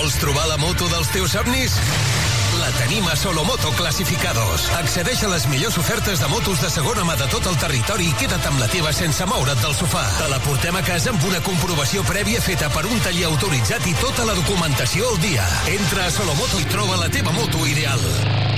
Vols trobar la moto dels teus somnis? La tenim a Solomoto Clasificados. Accedeix a les millors ofertes de motos de segona mà de tot el territori i queda't amb la teva sense moure't del sofà. Te la portem a casa amb una comprovació prèvia feta per un taller autoritzat i tota la documentació al dia. Entra a Solomoto i troba la teva moto ideal.